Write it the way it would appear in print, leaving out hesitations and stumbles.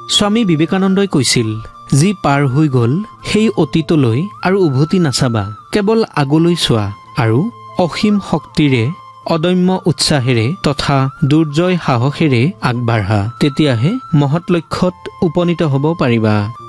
স্বামী বিবেকানন্দই কৈছিল, যি পাৰ হৈ গ'ল সেই অতীতলৈ আৰু উভতি নাচাবা, কেৱল আগলৈ চোৱা আৰু অসীম শক্তিৰে অদম্য উৎসাহেৰে তথা দুৰ্জয় সাহসেৰে আগবাঢ়া, তেতিয়াহে মহৎ লক্ষ্যত উপনীত হ'ব পাৰিবা।